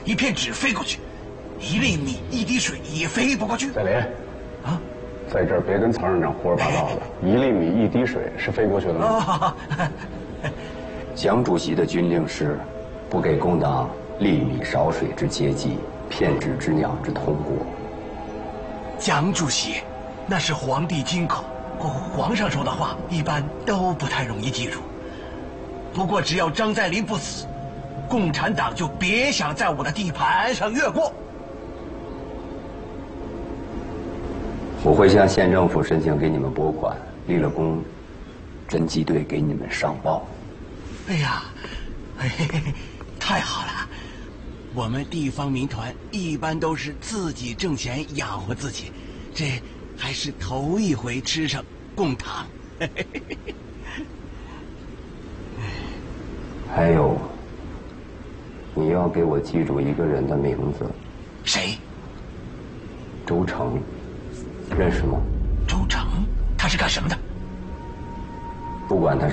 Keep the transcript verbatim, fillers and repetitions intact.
一片纸飞过去，一粒米、一滴水也飞不过去。 再连， 啊， 在这儿别跟曹院长胡说八道的。一粒米、一滴水是飞过去的吗？ 哦， 蒋主席的军令是，不给共党粒米少水之接济，片纸之鸟之通过。 蒋主席，那是皇帝金口，皇上说的话一般都不太容易记住。不过只要张再林不死，共产党就别想在我的地盘上越过。 我会向县政府申请给你们拨款，立了功，侦缉队给你们上报。 哎呀，嘿嘿嘿，太好了！我们地方民团一般都是自己挣钱养活自己，这还是头一回吃上贡糖。 还有，你要给我记住一个人的名字。 谁？ 周成，认识吗？ 周成，他是干什么的？ 不管他是